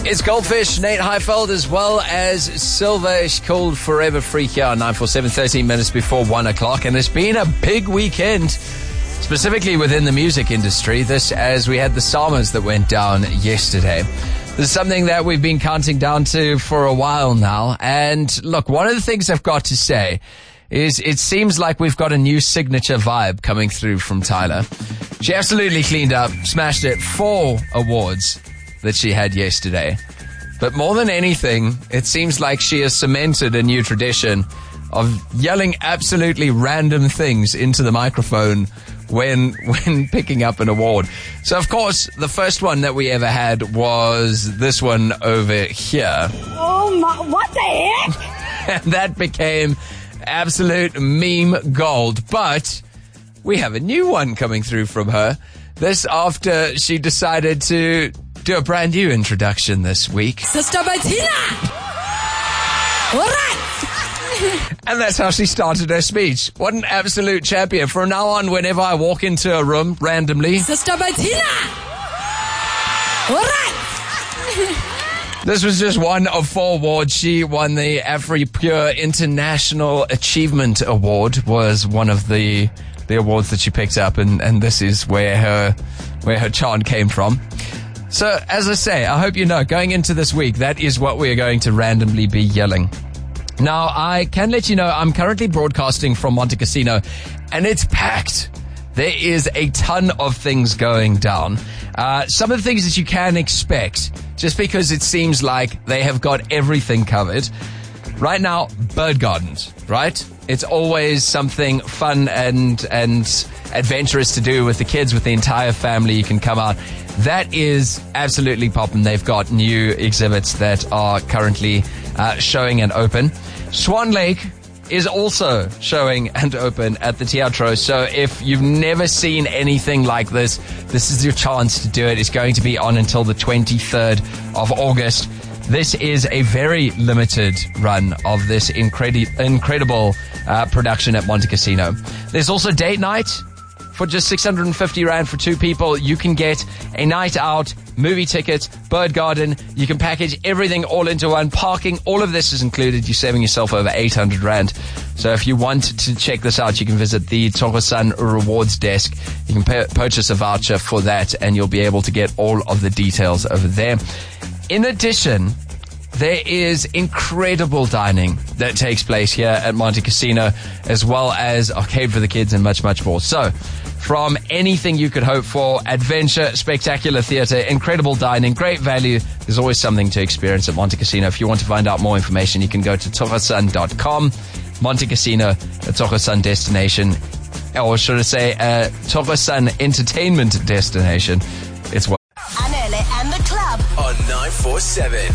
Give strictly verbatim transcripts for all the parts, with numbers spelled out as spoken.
It's Goldfish, Nate Highfield, as well as Silvish, called Forever Free here on nine four seven, thirteen minutes before one o'clock. And it's been a big weekend, specifically within the music industry. This as we had the SAMAs that went down yesterday. This is something that we've been counting down to for a while now. And look, one of the things I've got to say is it seems like we've got a new signature vibe coming through from Tyla. She absolutely cleaned up, smashed it. Four awards that she had yesterday. But more than anything, it seems like she has cemented a new tradition of yelling absolutely random things into the microphone when when picking up an award. So, of course, the first one that we ever had was this one over here. Oh, my, what the heck? And that became absolute meme gold. But we have a new one coming through from her. This after she decided to do a brand new introduction this week. Sister Bettina! All right! And that's how she started her speech. What an absolute champion. From now on, whenever I walk into a room randomly, Sister Bettina! All right! This was just one of four awards. She won the AfriPure International Achievement Award, was one of the the awards that she picked up, and, and this is where her where her chant came from. So, as I say, I hope you know, going into this week, that is what we are going to randomly be yelling. Now, I can let you know, I'm currently broadcasting from Monte Cassino, and it's packed. There is a ton of things going down. Uh, some of the things that you can expect, just because it seems like they have got everything covered. Right now, bird gardens, right? It's always something fun and and adventurous to do with the kids, with the entire family. You can come out. That is absolutely popping. They've got new exhibits that are currently uh, showing and open. Swan Lake is also showing and open at the Teatro. So if you've never seen anything like this, this is your chance to do it. It's going to be on until the twenty-third of August. This is a very limited run of this incredi- incredible uh, production at Monte Cassino. There's also date night. For just six hundred fifty rand for two people, you can get a night out, movie tickets, bird garden. You can package everything all into one. Parking, all of this is included. You're saving yourself over eight hundred rand. So if you want to check this out, you can visit the Togosan Rewards desk. You can pay, purchase a voucher for that, and you'll be able to get all of the details over there. In addition, there is incredible dining that takes place here at Monte Cassino, as well as arcade for the kids and much, much more. So, from anything you could hope for, adventure, spectacular theatre, incredible dining, great value, there's always something to experience at Monte Cassino. If you want to find out more information, you can go to togosan dot com. Monte Cassino, a Togosan destination, or should I say, a Togosan entertainment destination. It's what Anele and the club on nine four seven.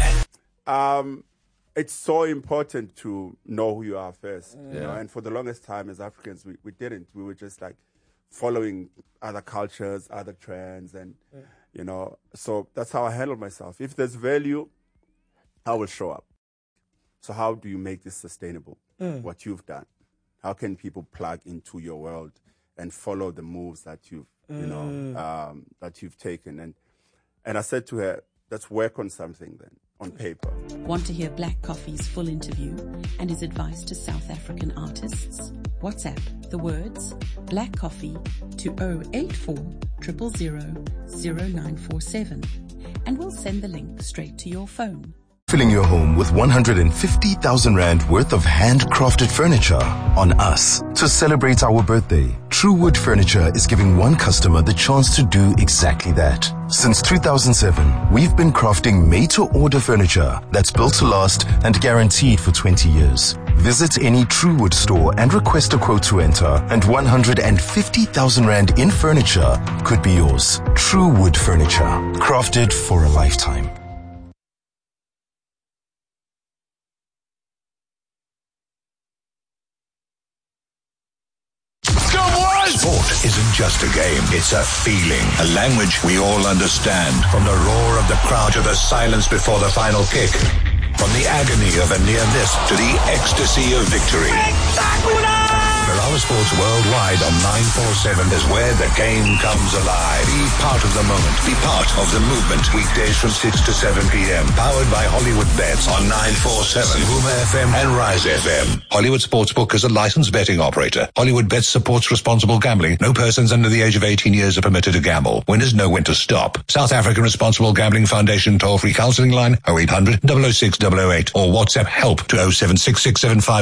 Um, it's so important to know who you are first. Yeah. You know? And for the longest time as Africans, we, we didn't. We were just like following other cultures, other trends, and, yeah. you know, so that's how I handle myself. If there's value, I will show up. So how do you make this sustainable, mm. what you've done? How can people plug into your world and follow the moves that you've, mm. you know, um, that you've taken? And, and I said to her, let's work on something then. On paper. Want to hear Black Coffee's full interview and his advice to South African artists? WhatsApp the words Black Coffee to zero eight four zero zero zero zero nine four seven and we'll send the link straight to your phone. Filling your home with one hundred fifty thousand rand worth of handcrafted furniture on us. To celebrate our birthday, Truewood Furniture is giving one customer the chance to do exactly that. Since two thousand seven, we've been crafting made-to-order furniture that's built to last and guaranteed for twenty years. Visit any Truewood store and request a quote to enter, and one hundred fifty thousand rand in furniture could be yours. Truewood Furniture, crafted for a lifetime. Sport isn't just a game, it's a feeling, a language we all understand. From the roar of the crowd to the silence before the final kick. From the agony of a near miss to the ecstasy of victory. The Carala Sports Worldwide on nine forty-seven is where the game comes alive. Be part of the moment. Be part of the movement. Weekdays from six to seven p.m. Powered by Hollywood Bets on nine forty-seven, Boomer F M and Rise F M. Hollywood Sportsbook is a licensed betting operator. Hollywood Bets supports responsible gambling. No persons under the age of eighteen years are permitted to gamble. Winners know when to stop. South African Responsible Gambling Foundation toll-free counseling line oh eight hundred, double oh six, double oh eight or WhatsApp help to oh seven six six seven five